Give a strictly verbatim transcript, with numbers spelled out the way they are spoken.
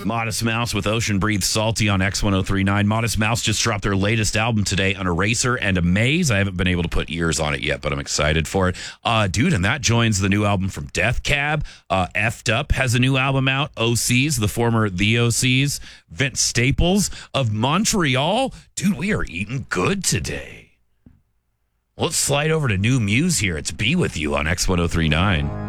Modest Mouse with Ocean Breathe Salty on X ten thirty-nine. Modest Mouse just dropped their latest album today, An Eraser and a Maze. I haven't been able to put ears on it yet, but I'm excited for it. Uh, dude, and that joins the new album from Death Cab. Uh, Effed Up has a new album out. O Cs, the former The O Cs. Vince Staples of Montreal. Dude, we are eating good today. Let's slide over to New Muse here. It's Be With You on X ten thirty-nine.